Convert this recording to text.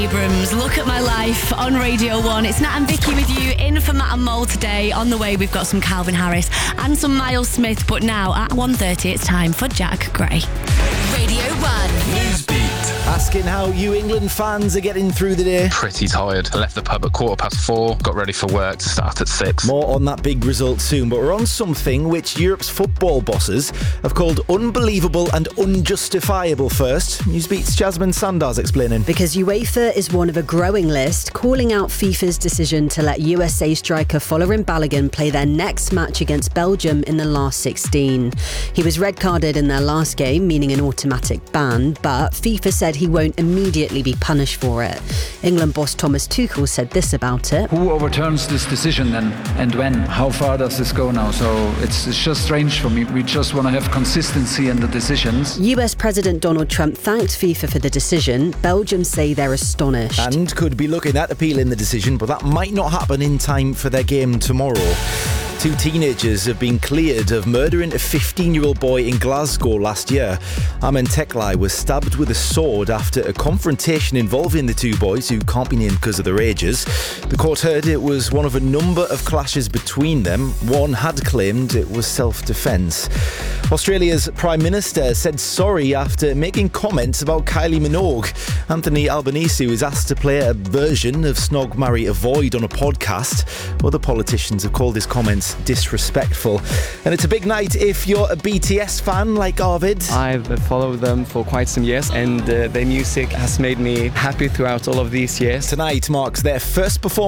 Abrams, Look at My Life on Radio 1. It's Nat and Vicky with you, in for Matt and Mole today. On the way, we've got some Calvin Harris and some Miles Smith. But now, at 1:30, it's time for Jack Gray. Radio 1. Newsbeat. Asking how you England fans are getting through the day. Pretty tired. I left the pub at 4:15, got ready for work to start at 6. More on that big result soon, but we're on something which Europe's football bosses have called unbelievable and unjustifiable first. Newsbeat's Jasmine Sandars explaining. Because UEFA is one of a growing list calling out FIFA's decision to let USA striker Folarin Balogun play their next match against Belgium in the last 16. He was red carded in their last game, meaning an automatic ban, but FIFA said he won't immediately be punished for it. England boss Thomas Tuchel said this about it. Who overturns this decision then, and when? How far does this go now? So it's just strange for me. We just want to have consistency in the decisions. US President Donald Trump thanked FIFA for the decision. Belgium say they're astonished. And could be looking at appealing the decision, but that might not happen in time for their game tomorrow. 2 teenagers have been cleared of murdering a 15-year-old boy in Glasgow last year. Armen Teklai was stabbed with a sword after a confrontation involving the 2 boys, who can't be named because of their ages. The court heard it was one of a number of clashes between them. One had claimed it was self-defence. Australia's Prime Minister said sorry after making comments about Kylie Minogue. Anthony Albanese was asked to play a version of Snog, Marry, Avoid on a podcast. Other politicians have called his comments disrespectful. And it's a big night if you're a BTS fan like Arvid. I've followed them for quite some years, and their music has made me happy throughout all of these years. Tonight marks their first performance